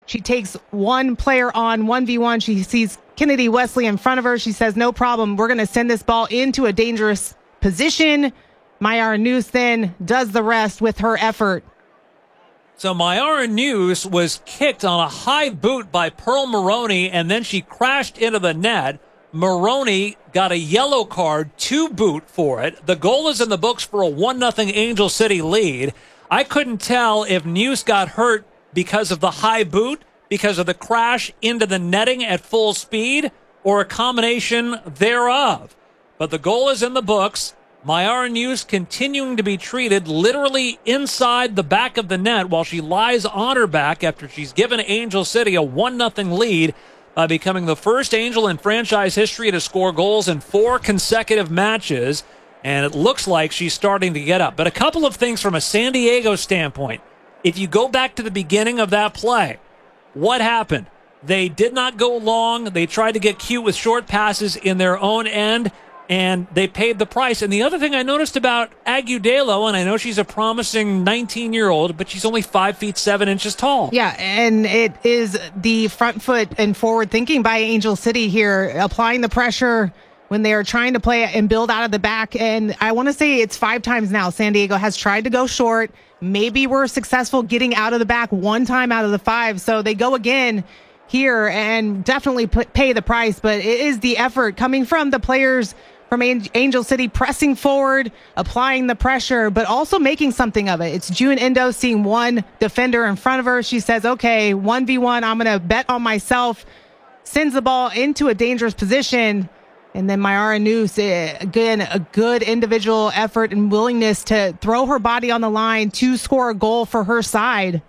She takes one player on 1v1. She sees Kennedy Wesley in front of her. She says, no problem. We're going to send this ball into a dangerous position. Mayara Noose then does the rest with her effort. So Mayara Noose was kicked on a high boot by Pearl Maroney, and then she crashed into the net. Maroney got a yellow card to boot for it. The goal is in the books for a 1-0 Angel City lead. I couldn't tell if Noose got hurt because of the high boot, because of the crash into the netting at full speed, or a combination thereof. But the goal is in the books. Mayara Noose continuing to be treated literally inside the back of the net while she lies on her back after she's given Angel City a 1-0 lead by becoming the first Angel in franchise history to score goals in 4 consecutive matches. And it looks like she's starting to get up. But a couple of things from a San Diego standpoint. If you go back to the beginning of that play, what happened? They did not go long. They tried to get cute with short passes in their own end, and they paid the price. And the other thing I noticed about Agudelo, and I know she's a promising 19-year-old, but she's only 5 feet 7 inches tall. Yeah, and it is the front foot and forward thinking by Angel City here, applying the pressure when they are trying to play and build out of the back. And I want to say it's 5 times now San Diego has tried to go short. Maybe we're successful getting out of the back 1 time out of the 5. So they go again here and definitely pay the price. But it is the effort coming from the players from Angel City pressing forward, applying the pressure, but also making something of it. It's June Endo seeing one defender in front of her. She says, okay, 1v1, I'm going to bet on myself. Sends the ball into a dangerous position. And then Mayara Noose, again, a good individual effort and willingness to throw her body on the line to score a goal for her side.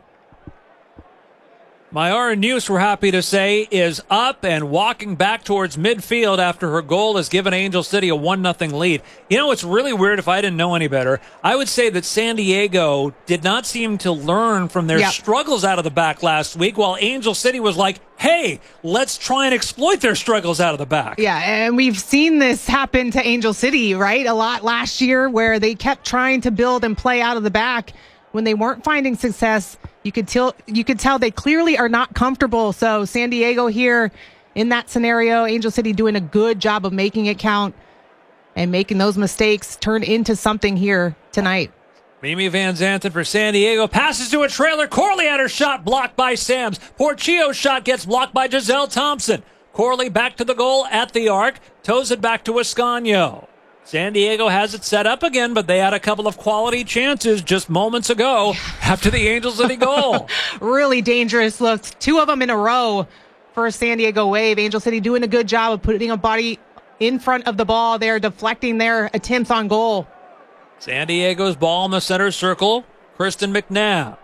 Mayara Noose, we're happy to say, is up and walking back towards midfield after her goal has given Angel City a 1-0 lead. You know, it's really weird if I didn't know any better. I would say that San Diego did not seem to learn from their struggles out of the back last week, while Angel City was like, hey, let's try and exploit their struggles out of the back. Yeah, and we've seen this happen to Angel City, right? A lot last year where they kept trying to build and play out of the back. When they weren't finding success, you could tell they clearly are not comfortable. So San Diego here in that scenario, Angel City doing a good job of making it count and making those mistakes turn into something here tonight. Mimi Van Zanten for San Diego passes to a trailer. Corley had her shot blocked by Sams. Porchio's shot gets blocked by Giselle Thompson. Corley back to the goal at the arc. Toes it back to Ascanio. San Diego has it set up again, but they had a couple of quality chances just moments ago after the Angel City goal. Really dangerous looks. 2 of them in a row for San Diego Wave. Angel City doing a good job of putting a body in front of the ball. They're deflecting their attempts on goal. San Diego's ball in the center circle. Kristen McNabb.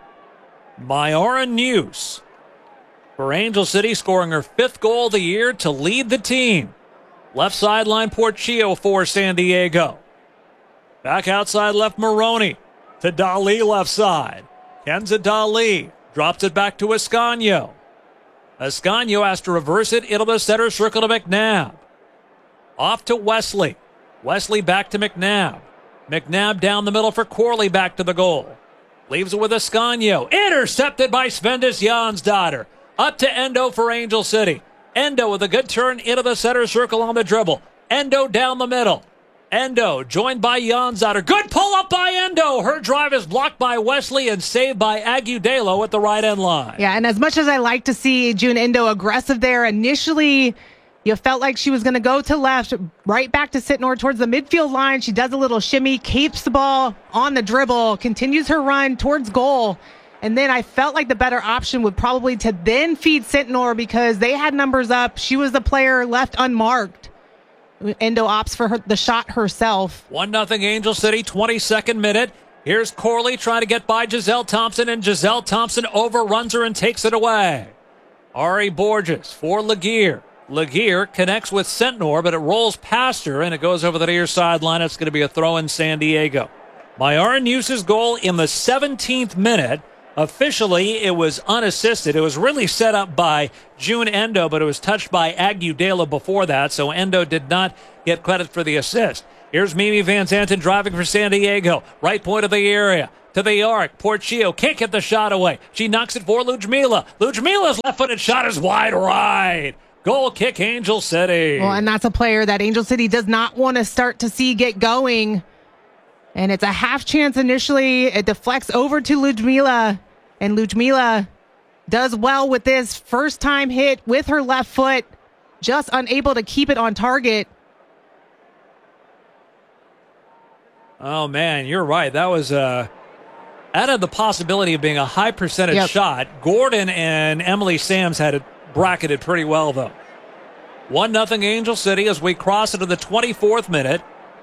Mayara Noose for Angel City, scoring her 5th goal of the year to lead the team. Left sideline, Porchio for San Diego. Back outside left, Maroney to Dali left side. Kenza Dali drops it back to Ascanio. Ascanio has to reverse it into the center circle to McNabb. Off to Wesley. Wesley back to McNabb. McNabb down the middle for Corley back to the goal. Leaves it with Ascanio. Intercepted by Svendis Jansdotter. Up to Endo for Angel City. Endo with a good turn into the center circle on the dribble. Endo down the middle. Endo joined by Jansdotter. Good pull up by Endo. Her drive is blocked by Wesley and saved by Agudelo at the right end line. Yeah, and as much as I like to see June Endo aggressive there, initially you felt like she was going to go to left, right back to Sitnor towards the midfield line. She does a little shimmy, keeps the ball on the dribble, continues her run towards goal. And then I felt like the better option would probably to then feed Sitnor because they had numbers up. She was the player left unmarked. Endo opts for the shot herself. 1-0 Angel City, 22nd minute. Here's Corley trying to get by Giselle Thompson, and Giselle Thompson overruns her and takes it away. Ari Borges for Laguerre. Laguerre connects with Sitnor, but it rolls past her, and it goes over the near sideline. It's going to be a throw in San Diego. Mayara Noose's goal in the 17th minute. Officially, it was unassisted. It was really set up by June Endo, but it was touched by Agudelo before that, so Endo did not get credit for the assist. Here's Mimi Van Zanten driving for San Diego. Right point of the area. to the arc. Portillo can't get the shot away. She knocks it for Ludmila. Ludmila's left-footed shot is wide right. Goal kick, Angel City. Well, and that's a player that Angel City does not want to start to see get going. And it's a half chance initially. It deflects over to Ludmila. And Ludmila does well with this first time hit with her left foot. Just unable to keep it on target. Oh, man, you're right. That was added the possibility of being a high percentage shot. Gordon and Emily Sams had it bracketed pretty well, though. 1-0 Angel City as we cross into the 24th minute.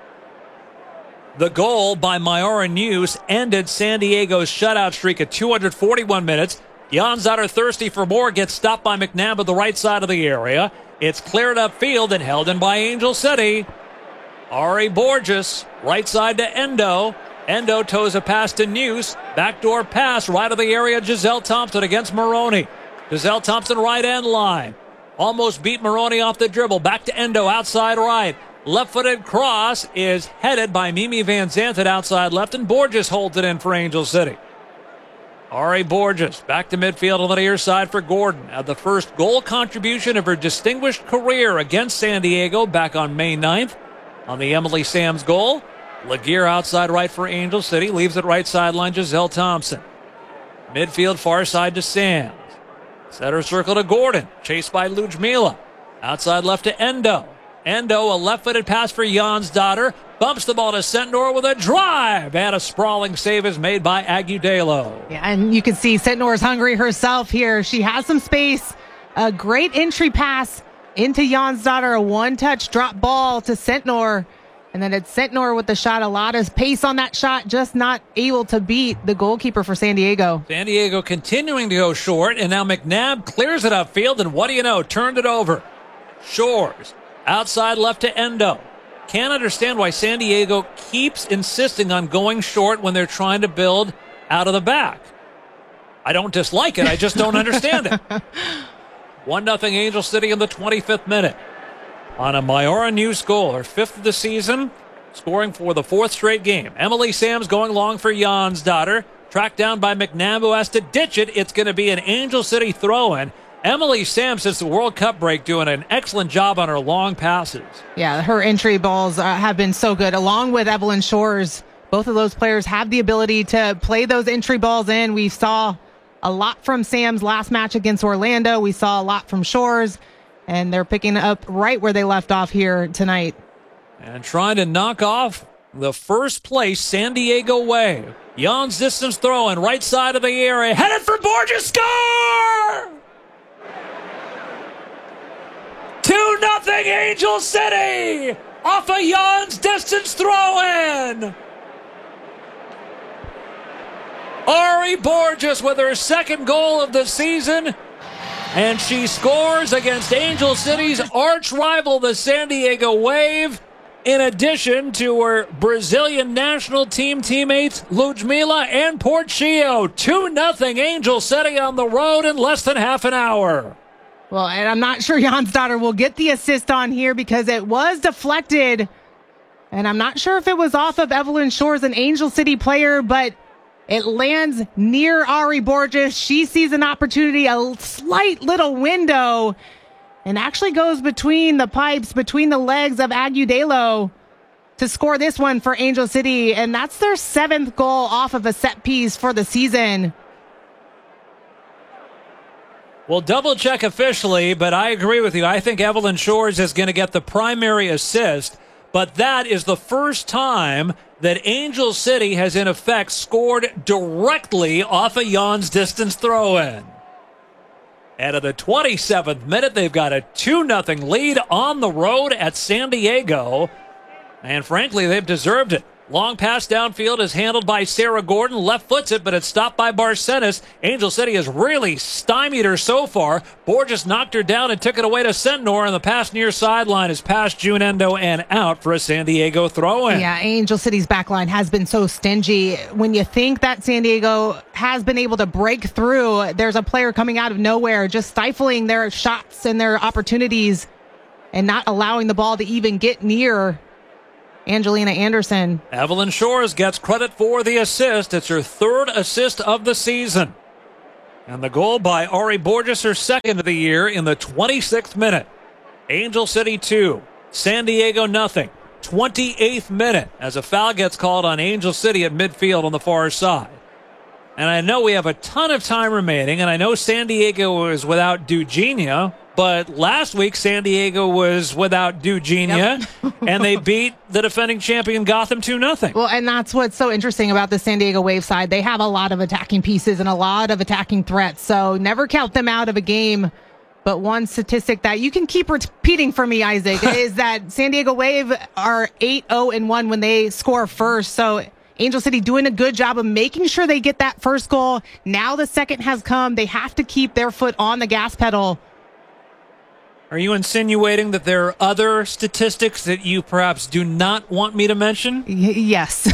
The goal by Mayara News ended San Diego's shutout streak at 241 minutes. Jansdotter, thirsty for more, gets stopped by McNabb at the right side of the area. It's cleared upfield and held in by Angel City. Ari Borges, right side to Endo. Endo toes a pass to News. Backdoor pass right of the area. Giselle Thompson against Maroney. Giselle Thompson right end line. Almost beat Maroney off the dribble. Back to Endo outside right. Left-footed cross is headed by Mimi Van Zandt outside left, and Borges holds it in for Angel City. Ari Borges back to midfield on the near side for Gordon. At the first goal contribution of her distinguished career against San Diego back on May 9th on the Emily Sams goal. Laguerre outside right for Angel City. Leaves it right sideline, Giselle Thompson. Midfield far side to Sams. Center circle to Gordon. Chased by Ludmila. Outside left to Endo. Endo, a left-footed pass for Jansdotter. Bumps the ball to Sentnor with a drive. And a sprawling save is made by Agudelo. Yeah, and you can see Sentnor's hungry herself here. She has some space. A great entry pass into Jansdotter. A one-touch drop ball to Sentnor. And then it's Sentnor with the shot. A lot of pace on that shot, just not able to beat the goalkeeper for San Diego. San Diego continuing to go short, and now McNabb clears it upfield, and what do you know? Turned it over. Shores, outside left to Endo. Can't understand why San Diego keeps insisting on going short when they're trying to build out of the back. I don't dislike it, I just don't understand it. 1-0 Angel City in the 25th minute. On a Mayara News goal, her 5th of the season, scoring for the 4th straight game. Emily Sams going long for Jansdotter. Tracked down by McNabb, who has to ditch it. It's going to be an Angel City throw-in. Emily Sams, since the World Cup break, doing an excellent job on her long passes. Yeah, her entry balls have been so good, along with Evelyn Shores. Both of those players have the ability to play those entry balls in. We saw a lot from Sams last match against Orlando. We saw a lot from Shores. And they're picking up right where they left off here tonight. And trying to knock off the first place San Diego way. Jan's distance throw in right side of the area. Headed for Borges. Score! 2-0 Angel City! Off of Jan's distance throw in. Ari Borges with her second goal of the season. And she scores against Angel City's arch rival, the San Diego Wave, in addition to her Brazilian national team teammates, Ludmila and Portillo. 2-0 Angel City on the road in less than half an hour. Well, and I'm not sure Jansdotter will get the assist on here because it was deflected. And I'm not sure if it was off of Evelyn Shores, an Angel City player, but it lands near Ari Borges. She sees an opportunity, a slight little window, and actually goes between the pipes, between the legs of Agudelo to score this one for Angel City. And that's their 7th goal off of a set piece for the season. We'll double check officially, but I agree with you. I think Evelyn Shores is going to get the primary assist, but that is the first time that Angel City has, in effect, scored directly off of Jan's distance throw-in. And at the 27th minute, they've got a 2-0 lead on the road at San Diego. And frankly, they've deserved it. Long pass downfield is handled by Sarah Gordon. Left foots it, but it's stopped by Barcenas. Angel City has really stymied her so far. Borges knocked her down and took it away to Sentnor, and the pass near sideline is past June Endo and out for a San Diego throw-in. Yeah, Angel City's backline has been so stingy. When you think that San Diego has been able to break through, there's a player coming out of nowhere, just stifling their shots and their opportunities and not allowing the ball to even get near Angelina Anderson. Evelyn Shores gets credit for the assist. It's her third assist of the season. And the goal by Ari Borges, her second of the year, in the 26th minute. Angel City 2, San Diego nothing. 28th minute as a foul gets called on Angel City at midfield on the far side. And I know we have a ton of time remaining, and I know San Diego was without Dugenia, but last week San Diego was without Dugenia, and they beat the defending champion Gotham 2-0. Well, and that's what's so interesting about the San Diego Wave side. They have a lot of attacking pieces and a lot of attacking threats, so never count them out of a game. But one statistic that you can keep repeating for me, Isaac, is that San Diego Wave are 8-0-1 when they score first. So Angel City doing a good job of making sure they get that first goal. Now the second has come. They have to keep their foot on the gas pedal. Are you insinuating that there are other statistics that you perhaps do not want me to mention? Yes.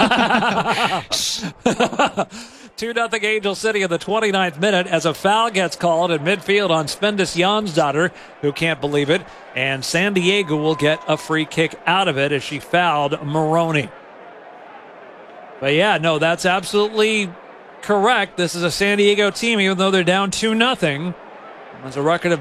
2-0 Angel City in the 29th minute as a foul gets called at midfield on Spendis Jansdottir, who can't believe it. And San Diego will get a free kick out of it as she fouled Maroney. But yeah, no, that's absolutely correct. This is a San Diego team, even though they're down 2-0. There's a record of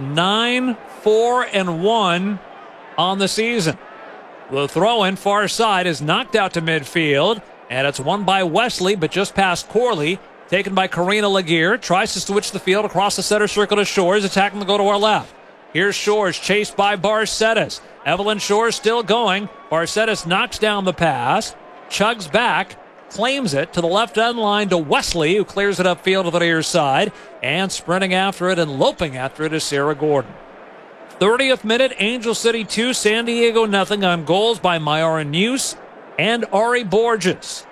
9-4-1 on the season. The throw-in far side is knocked out to midfield, and it's won by Wesley, but just past Corley. Taken by Karina Laguerre. Tries to switch the field across the center circle to Shores. Attacking to go to our left. Here's Shores, chased by Barcetas. Evelyn Shores still going. Barcetas knocks down the pass, chugs back, claims it to the left end line to Wesley, who clears it upfield to the near side, and sprinting after it and loping after it is Sarah Gordon. 30th minute, Angel City 2, San Diego nothing on goals by Mayara Neuse and Ari Borges.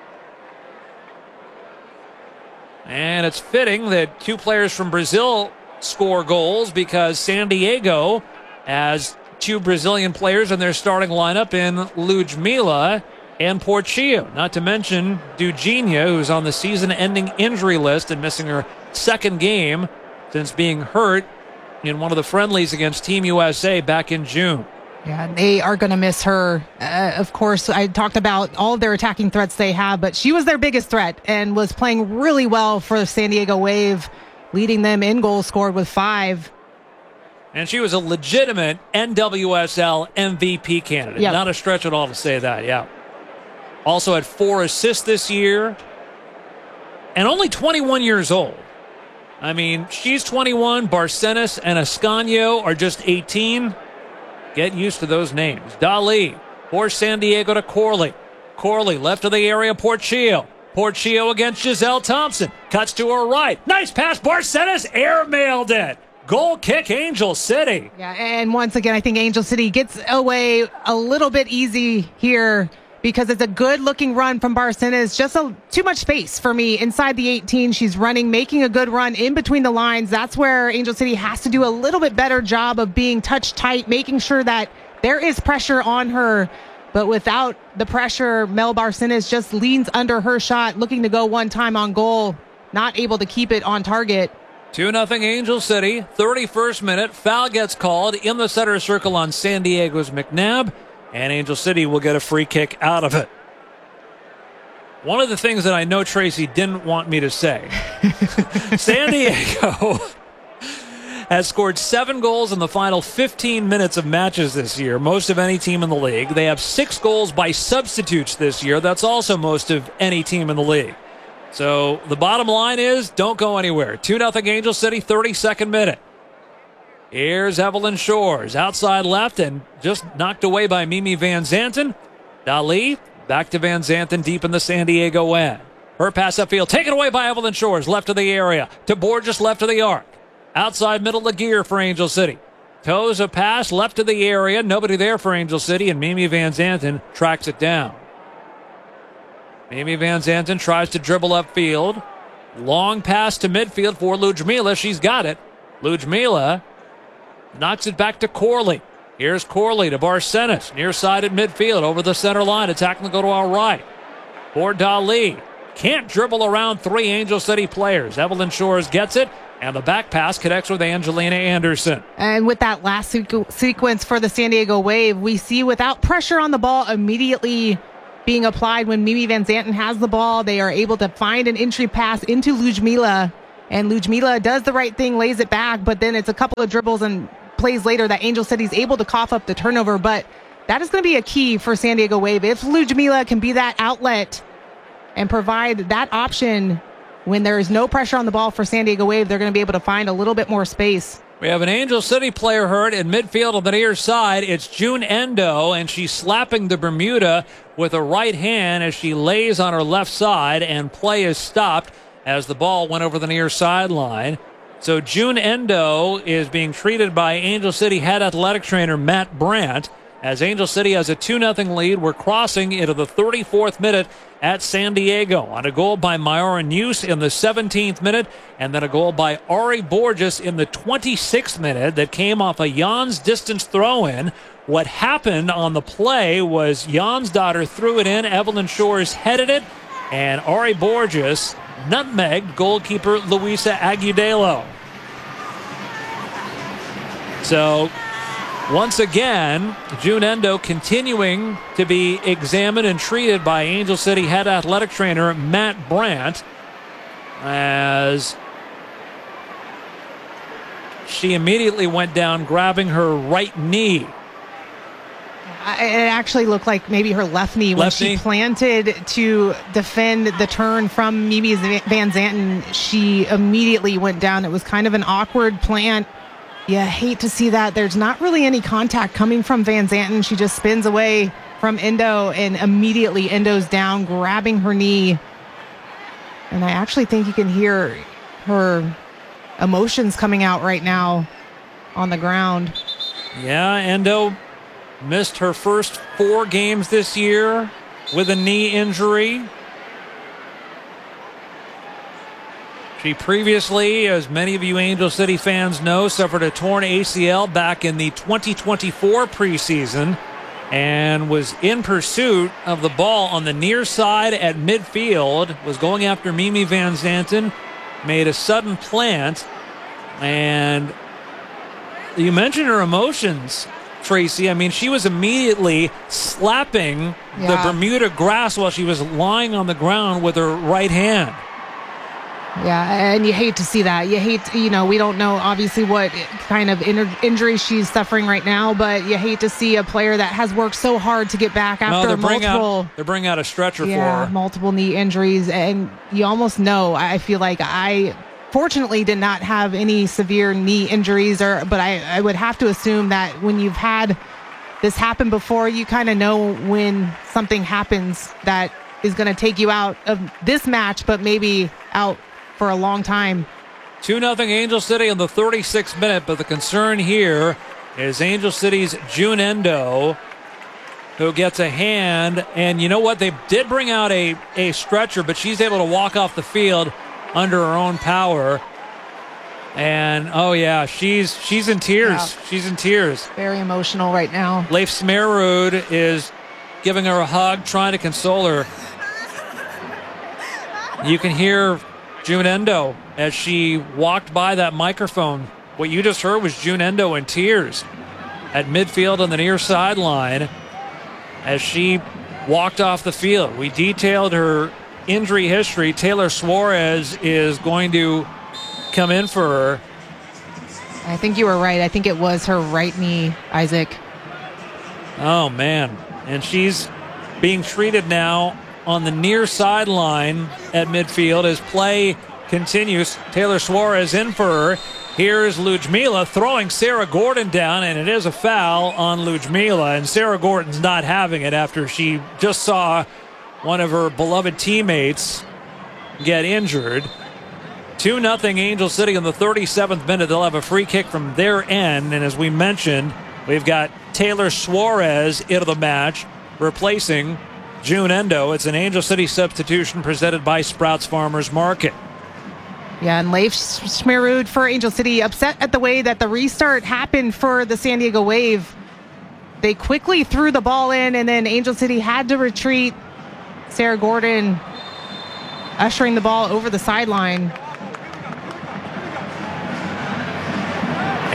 And it's fitting that two players from Brazil score goals because San Diego has two Brazilian players in their starting lineup in Ludmila and Portillo. Not to mention Dugenia, who's on the season-ending injury list and missing her second game since being hurt in one of the friendlies against Team USA back in June. Yeah, they are going to miss her. Of course, I talked about all of their attacking threats they have, but she was their biggest threat and was playing really well for the San Diego Wave, leading them in goals scored with 5. And she was a legitimate NWSL MVP candidate. Yep. Not a stretch at all to say that, yeah. Also had 4 assists this year. And only 21 years old. I mean, she's 21. Barcenas and Ascanio are just 18. Get used to those names. Dali for San Diego to Corley. Corley left of the area, Portillo. Portillo against Giselle Thompson. Cuts to her right. Nice pass. Barcenas airmailed it. Goal kick, Angel City. Yeah, and once again, I think Angel City gets away a little bit easy here because it's a good-looking run from Barcenas. Just too much space for me inside the 18. She's running, making a good run in between the lines. That's where Angel City has to do a little bit better job of being touch tight, making sure that there is pressure on her. But without the pressure, Mel Barcenas just leans under her shot, looking to go one time on goal, not able to keep it on target. 2-0 Angel City, 31st minute. Foul gets called in the center circle on San Diego's McNabb, and Angel City will get a free kick out of it. One of the things that I know Tracy didn't want me to say, San Diego has scored 7 goals in the final 15 minutes of matches this year, most of any team in the league. They have 6 goals by substitutes this year. That's also most of any team in the league. So the bottom line is, don't go anywhere. 2-0 Angel City, 32nd minute. Here's Evelyn Shores, outside left and just knocked away by Mimi Van Zanten. Dali, back to Van Zanten deep in the San Diego end. Her pass upfield, taken away by Evelyn Shores, left of the area. To Borges, left of the arc. Outside middle of gear for Angel City. Toes a pass, left of the area. Nobody there for Angel City, and Mimi Van Zanten tracks it down. Mimi Van Zanten tries to dribble upfield. Long pass to midfield for Ludmila. She's got it. Ludmila knocks it back to Corley. Here's Corley to Barcenas. Near side at midfield over the center line. Attacking to go to our right. For Dali. Can't dribble around 3 Angel City players. Evelyn Shores gets it. And the back pass connects with Angelina Anderson. And with that last sequence for the San Diego Wave, we see without pressure on the ball immediately being applied when Mimi Van Zanten has the ball, they are able to find an entry pass into Ludmila. And Ludmila does the right thing, lays it back, but then it's a couple of dribbles and plays later that Angel City's able to cough up the turnover. But that is going to be a key for San Diego Wave. If Ludmila can be that outlet and provide that option when there is no pressure on the ball for San Diego Wave, they're going to be able to find a little bit more space. We have an Angel City player hurt in midfield on the near side. It's June Endo, and she's slapping the Bermuda with a right hand as she lays on her left side, and play is stopped as the ball went over the near sideline. So June Endo is being treated by Angel City head athletic trainer Matt Brandt. As Angel City has a 2-0 lead, we're crossing into the 34th minute at San Diego on a goal by Mayara Neuse in the 17th minute, and then a goal by Ari Borges in the 26th minute that came off a Jan's distance throw-in. What happened on the play was Jan's daughter threw it in, Evelyn Shores headed it, and Ari Borges nutmegged goalkeeper Luisa Agudelo. So once again, June Endo continuing to be examined and treated by Angel City head athletic trainer Matt Brandt as she immediately went down grabbing her right knee. It actually looked like maybe her left knee when she planted to defend the turn from Mimi Van Zanten. She immediately went down. It was kind of an awkward plant. Yeah, hate to see that. There's not really any contact coming from Van Zanten. She just spins away from Endo, and immediately Endo's down, grabbing her knee. And I actually think you can hear her emotions coming out right now on the ground. Yeah, Endo missed her first 4 games this year with a knee injury. She previously, as many of you Angel City fans know, suffered a torn ACL back in the 2024 preseason and was in pursuit of the ball on the near side at midfield, was going after Mimi Van Zanten, made a sudden plant, and you mentioned her emotions, Tracy. I mean, she was immediately slapping the Bermuda grass while she was lying on the ground with her right hand. Yeah, and you hate to see that. You hate, we don't know obviously what kind of injury she's suffering right now, but you hate to see a player that has worked so hard to get back after they're bringing out a stretcher for her. Multiple knee injuries, and you almost know. I feel like I fortunately did not have any severe knee injuries, but I would have to assume that when you've had this happen before, you kind of know when something happens that is going to take you out of this match, but maybe out for a long time. 2-0 Angel City in the 36th minute, but the concern here is Angel City's June Endo, who gets a hand, and you know what? They did bring out a stretcher, but she's able to walk off the field under her own power. And oh yeah, she's in tears. Yeah. She's in tears. Very emotional right now. Leif Smerud is giving her a hug, trying to console her. You can hear June Endo as she walked by that microphone. What you just heard was June Endo in tears at midfield on the near sideline as she walked off the field. We detailed her injury history. Taylor Suarez is going to come in for her. I think you were right. I think it was her right knee, Isaac. Oh, man. And she's being treated now on the near sideline at midfield as play continues. Taylor Suarez in for her. Here's Ludmila throwing Sarah Gordon down, and it is a foul on Ludmila. And Sarah Gordon's not having it after she just saw one of her beloved teammates get injured. 2-0 Angel City in the 37th minute. They'll have a free kick from their end. And as we mentioned, we've got Taylor Suarez into the match, replacing June Endo. It's an Angel City substitution presented by Sprouts Farmers Market. Yeah, and Leif Smerud for Angel City, upset at the way that the restart happened for the San Diego Wave. They quickly threw the ball in, and then Angel City had to retreat. Sarah Gordon ushering the ball over the sideline.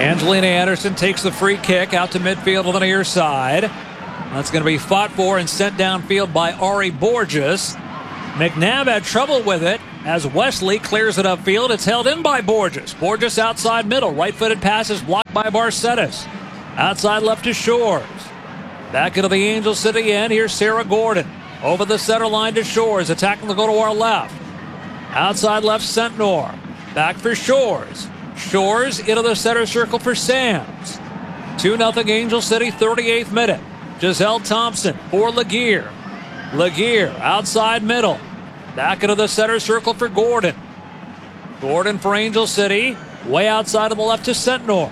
Angelina Anderson takes the free kick out to midfield on the near side. That's going to be fought for and sent downfield by Ari Borges. McNabb had trouble with it as Wesley clears it upfield. It's held in by Borges. Borges outside middle. Right-footed pass is blocked by Barcetas. Outside left to Shores. Back into the Angel City end. Here's Sarah Gordon. Over the center line to Shores. Attacking the go to our left. Outside left, Sentnor. Back for Shores. Shores into the center circle for Sams. 2-0 Angel City, 38th minute. Giselle Thompson for Laguerre. Laguerre outside middle. Back into the center circle for Gordon. Gordon for Angel City. Way outside of the left to Sentnor.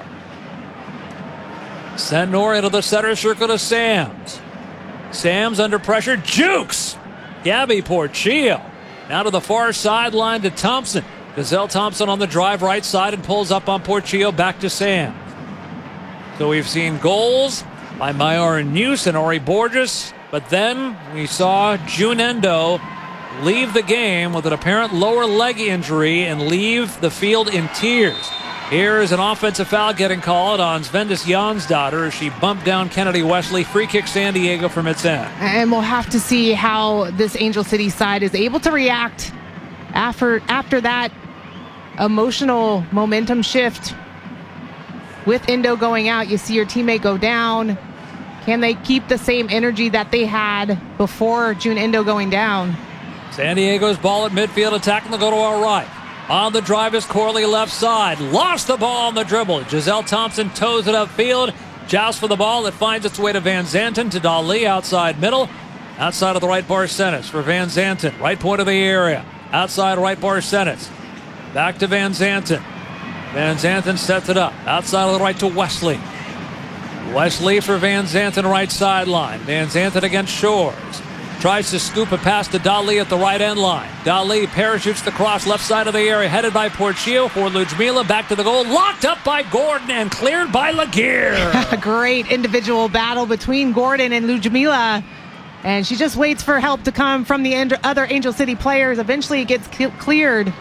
Sentnor into the center circle to Sams. Sams under pressure. Jukes! Gabby Portillo. Now to the far sideline to Thompson. Giselle Thompson on the drive right side and pulls up on Portillo back to Sams. So we've seen goals by Myron Neuse and Ori Borges, but then we saw June Endo leave the game with an apparent lower leg injury and leave the field in tears. Here is an offensive foul getting called on Svendis Jansdottir as she bumped down Kennedy Wesley. Free kick San Diego from its end. And we'll have to see how this Angel City side is able to react after that emotional momentum shift. With Endo going out, you see your teammate go down. Can they keep the same energy that they had before June Endo going down? San Diego's ball at midfield, attacking the go to our right. On the drive is Corley left side. Lost the ball on the dribble. Giselle Thompson toes it upfield. Jousts for the ball. It finds its way to Van Zanten, to Dali outside middle. Outside of the right bar, Senes for Van Zanten. Right point of the area. Outside right bar, Senes. Back to Van Zanten. Van Zanten sets it up. Outside of the right to Wesley. Wesley for Van Zanten, right sideline. Van Zanten against Shores. Tries to scoop a pass to Dali at the right end line. Dali parachutes the cross left side of the area, headed by Portillo for Ludmila. Back to the goal. Locked up by Gordon and cleared by Laguerre. A great individual battle between Gordon and Ludmila. And she just waits for help to come from the other Angel City players. Eventually it gets cleared.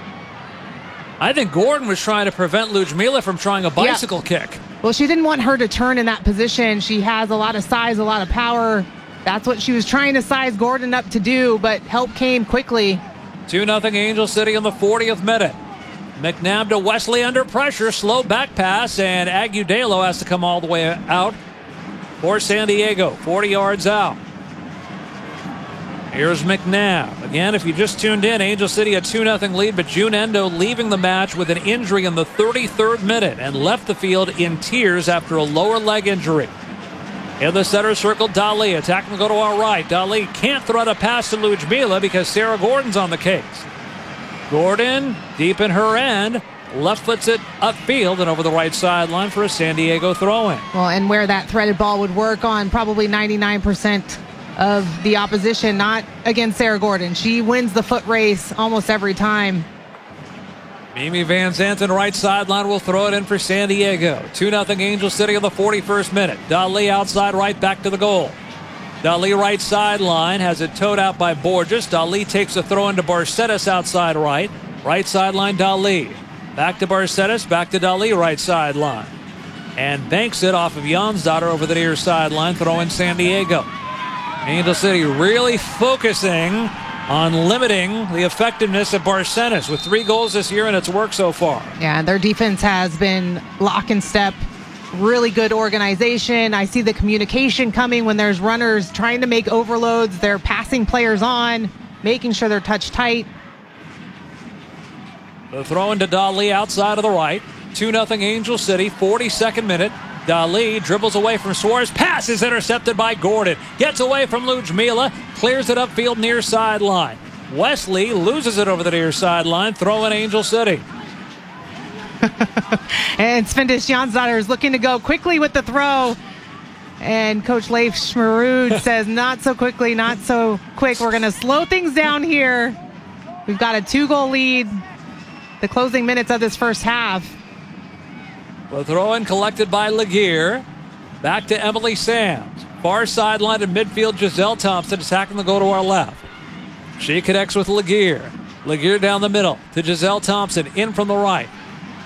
I think Gordon was trying to prevent Ludmila from trying a bicycle kick. Well, she didn't want her to turn in that position. She has a lot of size, a lot of power. That's what she was trying to size Gordon up to do, but help came quickly. 2-0 Angel City in the 40th minute. McNabb to Wesley under pressure. Slow back pass, and Agudelo has to come all the way out for San Diego. 40 yards out. Here's McNabb. Again, if you just tuned in, Angel City a 2-0 lead, but June Endo leaving the match with an injury in the 33rd minute and left the field in tears after a lower leg injury. In the center circle, Dali attacking to go to our right. Dali can't thread a pass to Ludmila because Sarah Gordon's on the case. Gordon deep in her end, left foots it upfield and over the right sideline for a San Diego throw-in. Well, and where that threaded ball would work on probably 99% of the opposition, not against Sarah Gordon. She wins the foot race almost every time. Mimi Van Zanten, right sideline, will throw it in for San Diego. 2-0 Angel City in the 41st minute. Dali outside right, back to the goal. Dali right sideline, has it towed out by Borges. Dali takes a throw into Barcetas outside right. Right sideline, Dali. Back to Barcetas, back to Dali, right sideline. And banks it off of Jansdottir over the near sideline, throw in San Diego. Angel City really focusing on limiting the effectiveness of Barcenas with 3 goals this year, and it's worked so far. Yeah, their defense has been lock and step. Really good organization. I see the communication coming when there's runners trying to make overloads. They're passing players on, making sure they're touch tight. The throw into Dali outside of the right. 2-0 Angel City, 42nd minute. Dali dribbles away from Suarez. Pass is intercepted by Gordon. Gets away from Ludmila. Clears it upfield near sideline. Wesley loses it over the near sideline. Throw in Angel City. And Svendis Jansdottir is looking to go quickly with the throw. And Coach Leif Schmerud says, not so quickly, not so quick. We're going to slow things down here. We've got a 2-goal lead. The closing minutes of this first half. The throw in collected by Laguerre. Back to Emily Sams. Far sideline in midfield, Giselle Thompson attacking the goal to our left. She connects with Laguerre. Laguerre down the middle to Giselle Thompson, in from the right.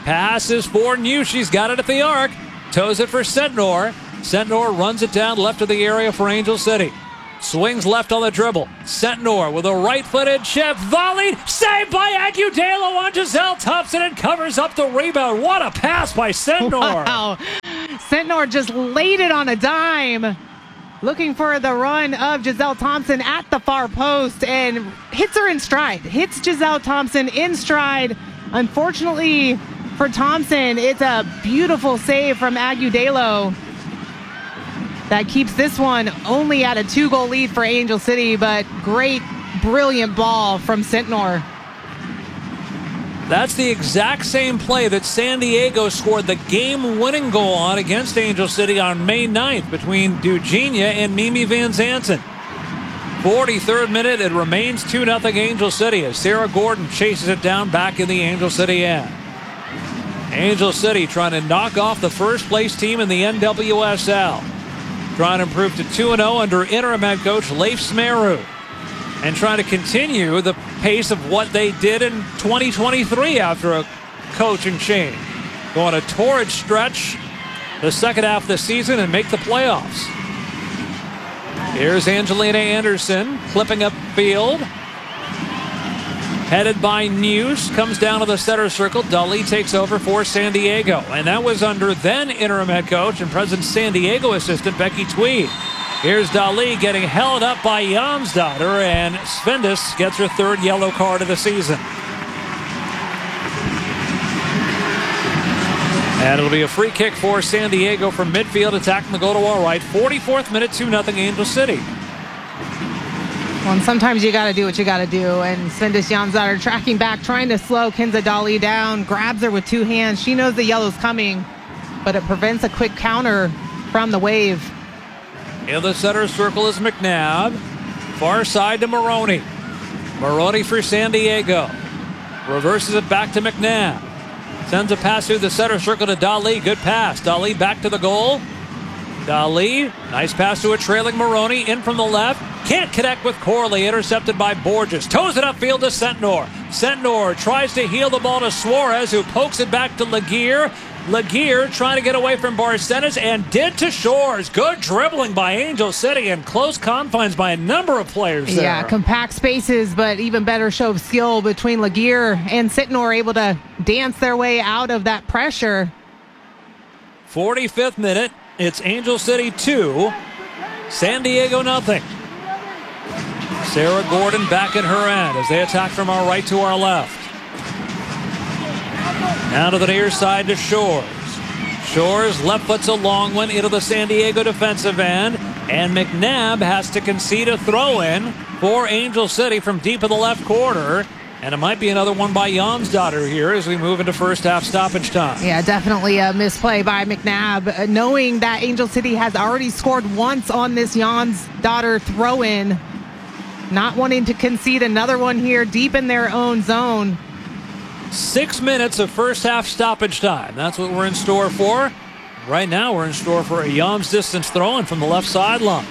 Pass is for New. She's got it at the arc. Toes it for Sentnor. Sentnor runs it down left of the area for Angel City. Swings left on the dribble. Sentnor with a right-footed chip. Volleyed. Saved by Agudelo on Giselle Thompson and covers up the rebound. What a pass by Sentnor. Wow. Sentnor just laid it on a dime. Looking for the run of Giselle Thompson at the far post and hits her in stride. Hits Giselle Thompson in stride. Unfortunately for Thompson, it's a beautiful save from Agudelo that keeps this one only at a 2-goal lead for Angel City, but great, brilliant ball from Sentnor. That's the exact same play that San Diego scored the game-winning goal on against Angel City on May 9th between Dugenia and Mimi Van Zanten. 43rd minute, it remains 2-0 Angel City as Sarah Gordon chases it down back in the Angel City end. Angel City trying to knock off the first-place team in the NWSL. Trying to improve to 2-0 under interim head coach Leif Smeru. And trying to continue the pace of what they did in 2023 after a coaching change. Go on a torrid stretch the second half of the season and make the playoffs. Here's Angelina Anderson clipping up field. Headed by News, comes down to the center circle. Dali takes over for San Diego. And that was under then interim head coach and present San Diego assistant Becky Tweed. Here's Dali getting held up by Jansdotter, and Svendis gets her third yellow card of the season. And it'll be a free kick for San Diego from midfield, attacking the goal to our right. 44th minute, 2-0 Angel City. Well, and sometimes you got to do what you got to do. And Svendis Jansdotter tracking back, trying to slow Kenza Dali down, grabs her with 2 hands. She knows the yellow's coming, but it prevents a quick counter from the Wave. In the center circle is McNabb. Far side to Maroney. Maroney for San Diego. Reverses it back to McNabb. Sends a pass through the center circle to Dali. Good pass. Dali back to the goal. Dali, nice pass to a trailing Maroney. In from the left. Can't connect with Corley. Intercepted by Borges. Toes it upfield to Sentnor. Sentnor tries to heel the ball to Suarez, who pokes it back to Laguerre. Laguerre trying to get away from Barcenas and did to Shores. Good dribbling by Angel City and close confines by a number of players there. Yeah, compact spaces, but even better show of skill between Laguerre and Sentnor, able to dance their way out of that pressure. 45th minute. It's Angel City 2, San Diego nothing. Sarah Gordon back in her end as they attack from our right to our left. Now to the near side to Shores. Shores left foot's a long one into the San Diego defensive end. And McNabb has to concede a throw-in for Angel City from deep in the left corner. And it might be another one by Jansdotter here as we move into first half stoppage time. Yeah, definitely a misplay by McNabb. Knowing that Angel City has already scored once on this Jansdotter throw-in. Not wanting to concede another one here deep in their own zone. 6 minutes of first half stoppage time. That's what we're in store for. Right now we're in store for a Jans distance throw-in from the left sideline.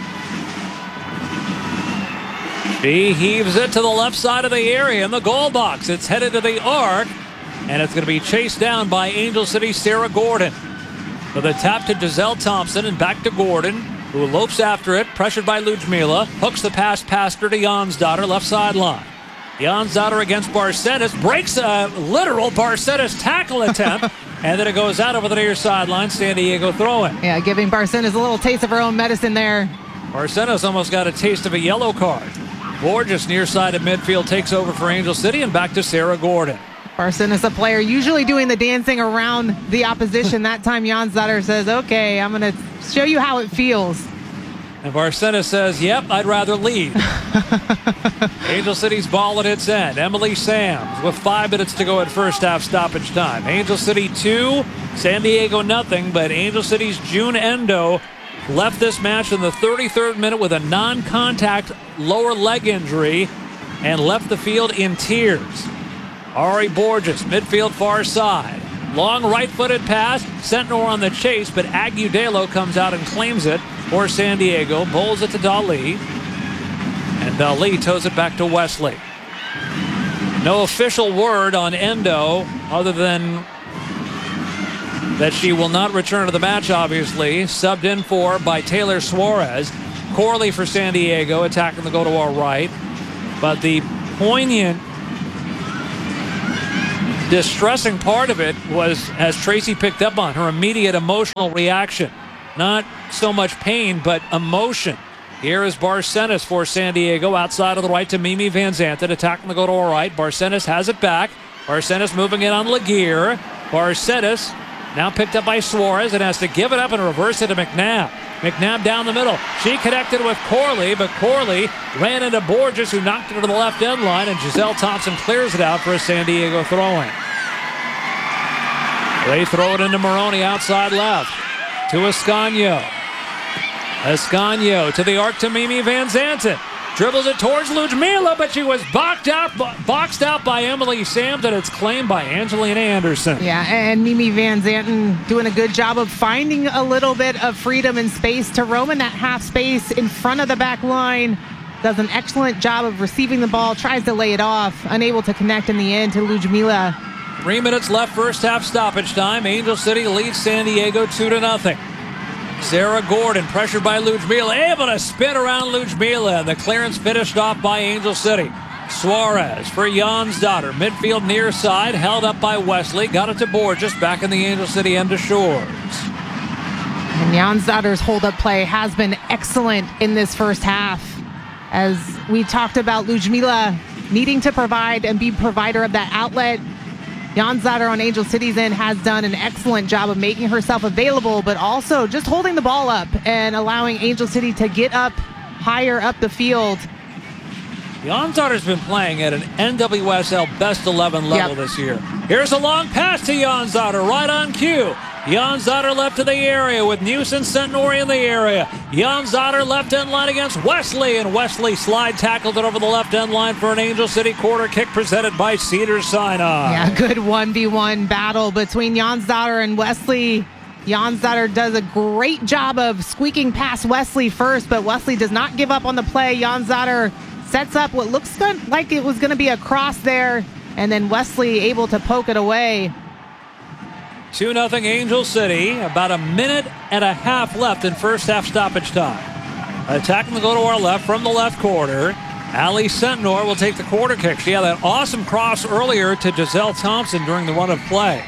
He heaves it to the left side of the area in the goal box. It's headed to the arc, and it's going to be chased down by Angel City's Sarah Gordon. With a tap to Giselle Thompson and back to Gordon, who lopes after it, pressured by Ludmila. Hooks the pass past her to Jansdotter, left sideline. Jansdotter against Barcenas, breaks a literal Barcenas tackle attempt, and then it goes out over the near sideline. San Diego throwing. Yeah, giving Barcenas a little taste of her own medicine there. Barcenas almost got a taste of a yellow card. Borges near side of midfield takes over for Angel City and back to Sarah Gordon. Barcenas, a player usually doing the dancing around the opposition. That time Jansdotter says, okay, I'm going to show you how it feels. And Barcenas says, yep, I'd rather lead. Angel City's ball at its end. Emily Sams with 5 minutes to go at first half stoppage time. Angel City 2, San Diego nothing, but Angel City's June Endo left this match in the 33rd minute with a non-contact lower leg injury and left the field in tears. Ari Borges, midfield far side. Long right-footed pass, Sentnor on the chase, but Agudelo comes out and claims it for San Diego, bowls it to Dali, and Dali toes it back to Wesley. No official word on Endo other than that she will not return to the match, obviously. Subbed in for by Taylor Suarez. Corley for San Diego, attacking the goal to our right. But the poignant, distressing part of it was, as Tracy picked up on, her immediate emotional reaction. Not so much pain, but emotion. Here is Barcenas for San Diego, outside of the right to Mimi Van Zanten, attacking the goal to our right. Barcenas has it back. Barcenas moving in on Laguerre. Barcenas now picked up by Suarez and has to give it up and reverse it to McNabb. McNabb down the middle. She connected with Corley, but Corley ran into Borges, who knocked it to the left end line, and Giselle Thompson clears it out for a San Diego throw-in. They throw it into Maroney outside left to Ascanio. Ascanio to the arc to Mimi Van Zanten. Dribbles it towards Ludmila, but she was boxed out by Emily Sams, and it's claimed by Angelina Anderson. Yeah, and Mimi Van Zanten doing a good job of finding a little bit of freedom and space to roam in that half space in front of the back line. Does an excellent job of receiving the ball, tries to lay it off, unable to connect in the end to Ludmila. 3 minutes left, first half stoppage time. Angel City leads San Diego 2-0. Sarah Gordon, pressured by Ludmila, able to spin around Ludmila, and the clearance finished off by Angel City. Suarez for Jonsdottir, midfield near side, held up by Wesley, got it to Borges, back in the Angel City end of Shores. And Jonsdottir's hold-up play has been excellent in this first half. As we talked about Ludmila needing to provide and be provider of that outlet, Jonsdottir on Angel City's end has done an excellent job of making herself available, but also just holding the ball up and allowing Angel City to get up higher up the field. Jonsdottir's been playing at an NWSL Best 11 level this year. Here's a long pass to Jonsdottir, right on cue. Jonsdottir left to the area with Newson Centenori in the area. Jonsdottir left end line against Wesley, and Wesley slide tackled it over the left end line for an Angel City corner kick presented by Cedars-Sinai. Yeah, good 1v1 battle between Jonsdottir and Wesley. Jonsdottir does a great job of squeaking past Wesley first, but Wesley does not give up on the play. Jonsdottir sets up what looks like it was going to be a cross there, and then Wesley able to poke it away. 2-0 Angel City. About a minute and a half left in first half stoppage time. Attacking the goal to our left from the left corner. Allie Centenor will take the corner kick. She had that awesome cross earlier to Giselle Thompson during the run of play.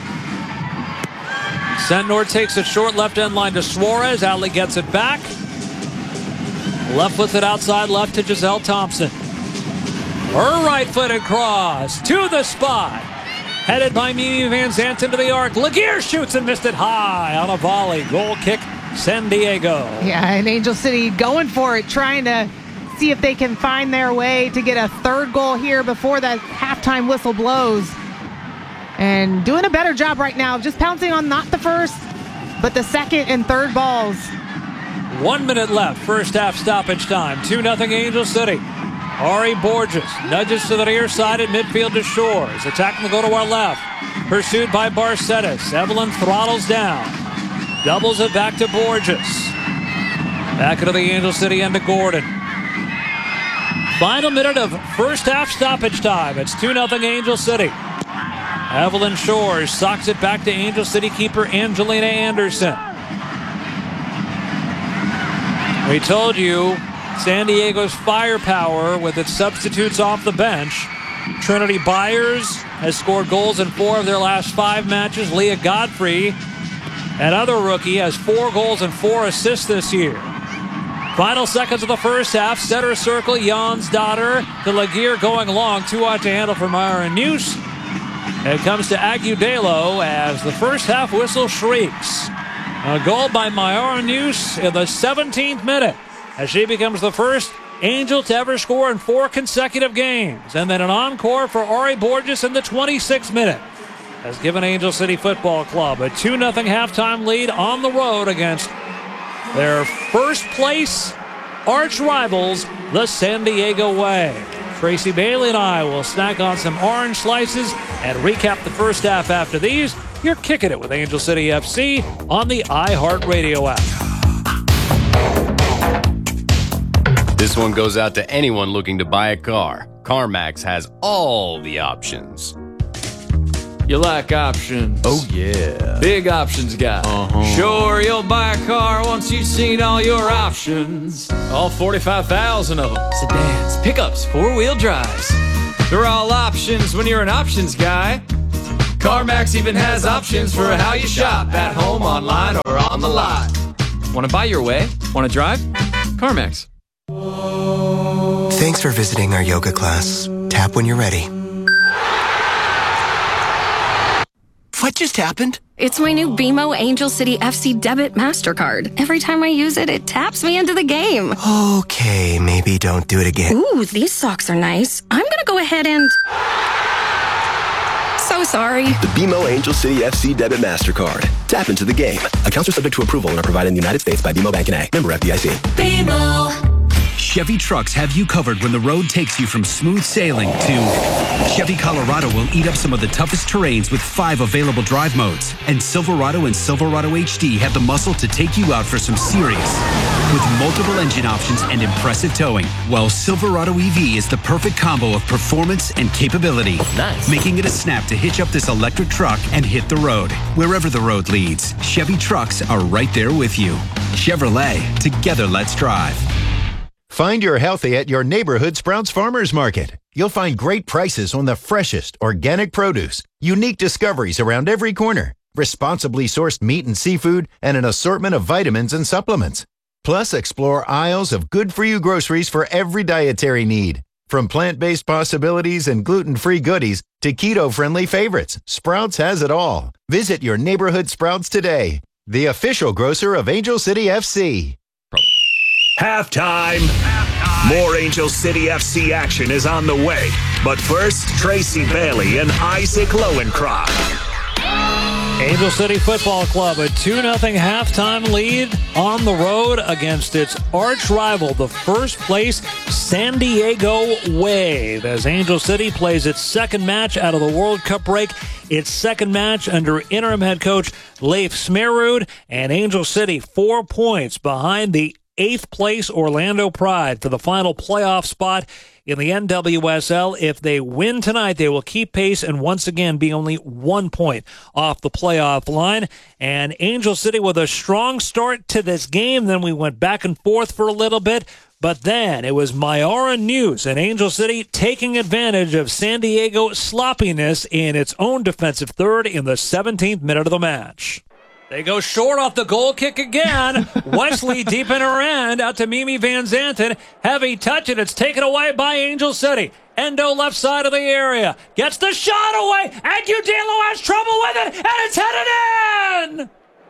Centenor takes it short left end line to Suarez. Allie gets it back. Left footed outside left to Giselle Thompson. Her right-footed cross to the spot. Headed by Mimi Van Zanten to the arc. Laguerre shoots and missed it high on a volley. Goal kick, San Diego. Yeah, and Angel City going for it, trying to see if they can find their way to get a third goal here before that halftime whistle blows. And doing a better job right now, just pouncing on not the first, but the second and third balls. 1 minute left, first half stoppage time. 2-0 Angel City. Ari Borges nudges to the near side at midfield to Shores. Attacking the goal to our left. Pursued by Barcenas. Evelyn throttles down. Doubles it back to Borges. Back into the Angel City end to Gordon. Final minute of first half stoppage time. It's 2-0 Angel City. Evelyn Shores socks it back to Angel City keeper Angelina Anderson. We told you San Diego's firepower with its substitutes off the bench. Trinity Byers has scored goals in 4 of their last 5 matches. Leah Godfrey, another rookie, has 4 goals and 4 assists this year. Final seconds of the first half. Center circle, Jonsdottir to Laguerre going long. 2 out to handle for Myron News. It comes to Agudelo as the first half whistle shrieks. A goal by Myron News in the 17th minute, as she becomes the first Angel to ever score in 4 consecutive games. And then an encore for Ari Borges in the 26th minute has given Angel City Football Club a 2-0 halftime lead on the road against their first place arch rivals, the San Diego Way. Tracy Bailey and I will snack on some orange slices and recap the first half after these. You're kicking it with Angel City FC on the iHeartRadio app. This one goes out to anyone looking to buy a car. CarMax has all the options. You like options. Oh, yeah. Big options guy. Sure, you'll buy a car once you've seen all your options. All 45,000 of them. Sedans, pickups, four-wheel drives. They're all options when you're an options guy. CarMax even has options for how you shop. At home, online, or on the lot. Want to buy your way? Want to drive? CarMax. Thanks for visiting our yoga class. Tap when you're ready. What just happened? It's my new BMO Angel City FC Debit MasterCard. Every time I use it, it taps me into the game. Okay, maybe don't do it again. Ooh, these socks are nice. I'm gonna go ahead and... So sorry. The BMO Angel City FC Debit MasterCard. Tap into the game. Accounts are subject to approval and are provided in the United States by BMO Bank and A. Member FDIC. BMO. Chevy Trucks have you covered when the road takes you from smooth sailing to Chevy Colorado will eat up some of the toughest terrains with 5 available drive modes. And Silverado and Silverado HD have the muscle to take you out for some serious. With multiple engine options and impressive towing, well, Silverado EV is the perfect combo of performance and capability. Nice. Making it a snap to hitch up this electric truck and hit the road. Wherever the road leads, Chevy Trucks are right there with you. Chevrolet, together let's drive. Find your healthy at your neighborhood Sprouts Farmers Market. You'll find great prices on the freshest organic produce, unique discoveries around every corner, responsibly sourced meat and seafood, and an assortment of vitamins and supplements. Plus, explore aisles of good-for-you groceries for every dietary need. From plant-based possibilities and gluten-free goodies to keto-friendly favorites, Sprouts has it all. Visit your neighborhood Sprouts today, the official grocer of Angel City FC. Halftime. More Angel City FC action is on the way. But first, Tracy Bailey and Isaac Lowenkroft. Angel City Football Club, a 2-0 halftime lead on the road against its arch rival, the first place San Diego Wave, as Angel City plays its second match out of the World Cup break, its second match under interim head coach Leif Smerud, and Angel City 4 points behind the 8th place Orlando Pride for the final playoff spot in the NWSL. If they win tonight, they will keep pace and once again be only 1 point off the playoff line. And Angel City with a strong start to this game. Then we went back and forth for a little bit. But then it was Myara News and Angel City taking advantage of San Diego's sloppiness in its own defensive third in the 17th minute of the match. They go short off the goal kick again. Wesley deep in her end, out to Mimi Van Zanten. Heavy touch, and it's taken away by Angel City. Endo left side of the area. Gets the shot away, and Udalo has trouble with it, and it's headed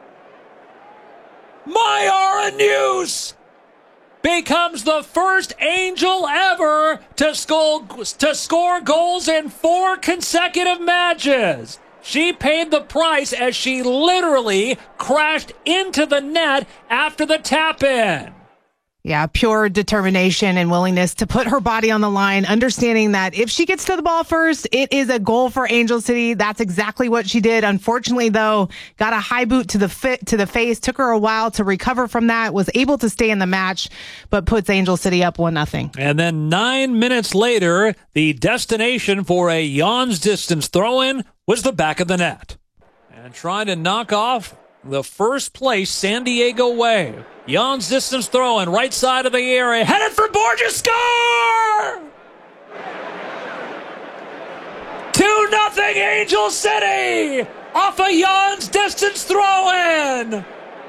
in! Myara News becomes the first Angel ever to score goals in 4 consecutive matches. She paid the price as she literally crashed into the net after the tap-in. Yeah, pure determination and willingness to put her body on the line, understanding that if she gets to the ball first, it is a goal for Angel City. That's exactly what she did. Unfortunately, though, got a high boot to the face. Took her a while to recover from that. Was able to stay in the match, but puts Angel City up 1-0. And then 9 minutes later, the destination for a Jan's distance throw-in was the back of the net. And trying to knock off the first place San Diego Wave. Jan's distance throw-in, right side of the area, headed for Borges, score! 2-0 Angel City off a Jan's distance throw-in.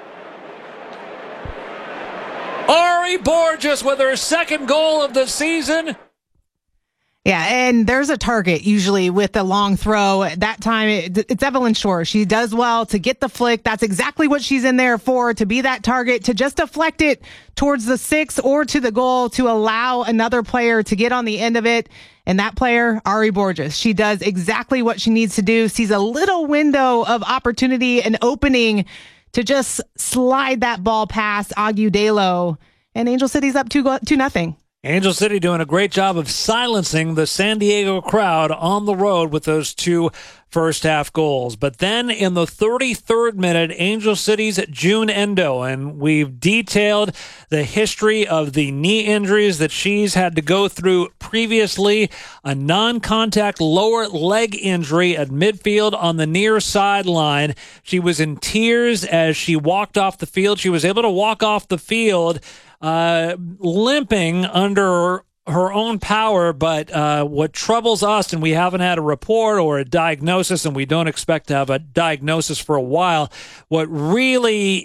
Ari Borges with her second goal of the season. Yeah, and there's a target usually with a long throw. That time, it's Evelyn Shore. She does well to get the flick. That's exactly what she's in there for, to be that target, to just deflect it towards the 6 or to the goal to allow another player to get on the end of it. And that player, Ari Borges, she does exactly what she needs to do, sees a little window of opportunity and opening to just slide that ball past Agudelo. And Angel City's up 2-0. Angel City doing a great job of silencing the San Diego crowd on the road with those 2 first-half goals. But then in the 33rd minute, Angel City's June Endo, and we've detailed the history of the knee injuries that she's had to go through previously. A non-contact lower leg injury at midfield on the near sideline. She was in tears as she walked off the field. She was able to walk off the field limping under her own power, but what troubles us, and we haven't had a report or a diagnosis, and we don't expect to have a diagnosis for a while, what really